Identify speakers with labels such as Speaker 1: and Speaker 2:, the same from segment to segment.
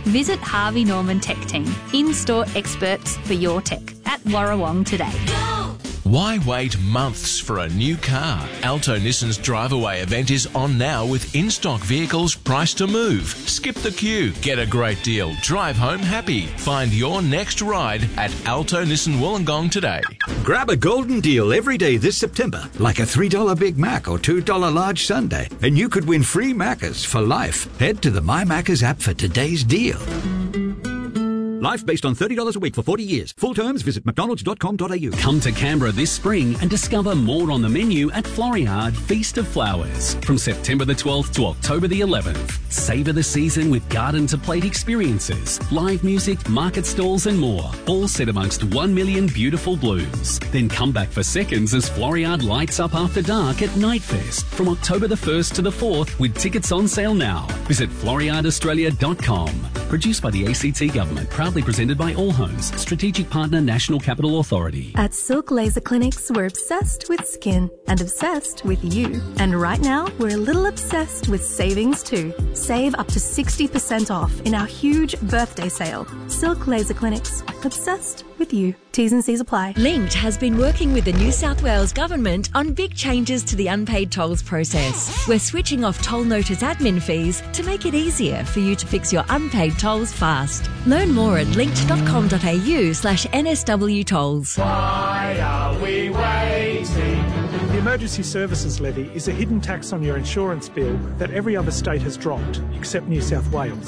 Speaker 1: Visit Harvey Norman Tech Team, in-store experts for your tech at Warrawong today.
Speaker 2: Why wait months for a new car? Alto Nissan's Drive Away event is on now with in-stock vehicles priced to move. Skip the queue, get a great deal, drive home happy. Find your next ride at Alto Nissan Wollongong today.
Speaker 3: Grab a golden deal every day this September, like a $3 Big Mac or $2 large sundae, and you could win free Maccas for life. Head to the My Maccas app for today's deal. Life based on $30 a week for 40 years. Full terms, visit mcdonalds.com.au.
Speaker 4: Come to Canberra this spring and discover more on the menu at Floriade Feast of Flowers. From September the 12th to October the 11th. Savour the season with garden-to-plate experiences, live music, market stalls and more. All set amongst 1 million beautiful blooms. Then come back for seconds as Floriade lights up after dark at Nightfest from October the 1st to the 4th with tickets on sale now. Visit floriadeaustralia.com. Produced by the ACT Government. Proudly presented by All Homes, strategic partner National Capital Authority.
Speaker 5: At Silk Laser Clinics, we're obsessed with skin and obsessed with you. And right now, we're a little obsessed with savings too. Save up to 60% off in our huge birthday sale. Silk Laser Clinics, obsessed with you. T's and C's apply.
Speaker 6: Linked has been working with the New South Wales Government on big changes to the unpaid tolls process. We're switching off toll notice admin fees to make it easier for you to fix your unpaid tolls fast. Learn more at linked.com.au/NSW tolls.
Speaker 7: Why are we waiting? The Emergency Services Levy is a hidden tax on your insurance bill that every other state has dropped, except New South Wales.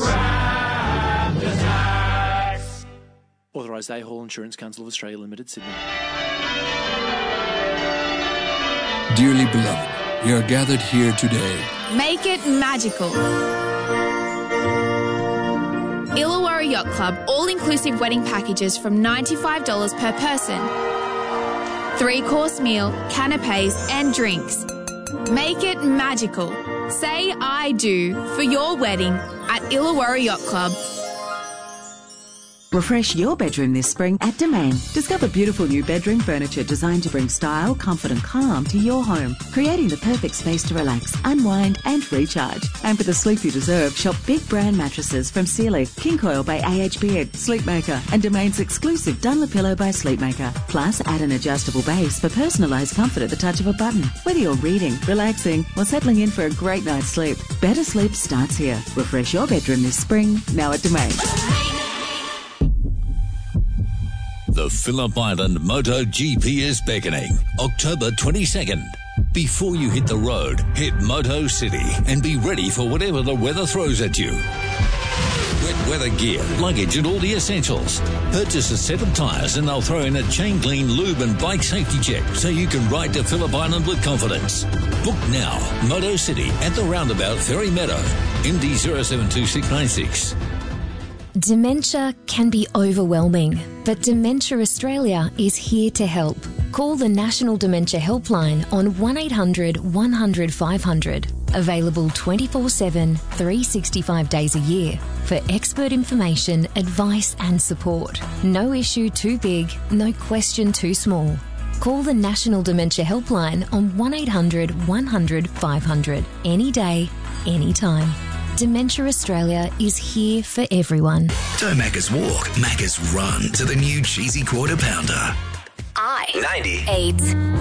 Speaker 8: Authorised A Hall Insurance Council of Australia Limited, Sydney.
Speaker 9: Dearly beloved, we are gathered here today.
Speaker 10: Make it magical. Illawarra Yacht Club all-inclusive wedding packages from $95 per person. 3-course meal, canapes and drinks. Make it magical. Say I do for your wedding at Illawarra Yacht Club.
Speaker 11: Refresh your bedroom this spring at Domain. Discover beautiful new bedroom furniture designed to bring style, comfort and calm to your home, creating the perfect space to relax, unwind and recharge. And for the sleep you deserve, shop big brand mattresses from Sealy, King Coil by AH Beard, Sleepmaker and Domain's exclusive Dunlopillow by Sleepmaker. Plus, add an adjustable base for personalised comfort at the touch of a button. Whether you're reading, relaxing or settling in for a great night's sleep, better sleep starts here. Refresh your bedroom this spring, now at Domain.
Speaker 12: The Phillip Island MotoGP is beckoning. October 22nd. Before you hit the road, hit Moto City and be ready for whatever the weather throws at you. Wet weather gear, luggage and all the essentials. Purchase a set of tyres and they'll throw in a chain clean, lube and bike safety check so you can ride to Phillip Island with confidence. Book now. Moto City at the roundabout Ferry Meadow. MD 072696.
Speaker 13: Dementia can be overwhelming, but Dementia Australia is here to help. Call the National Dementia Helpline on 1800 100 500. Available 24/7, 365 days a year for expert information, advice and support. No issue too big, no question too small. Call the National Dementia Helpline on 1800 100 500. Any day, anytime. Dementia Australia is here for everyone.
Speaker 14: Don't Macca's walk, Macca's run to the new cheesy quarter pounder.
Speaker 15: I-98.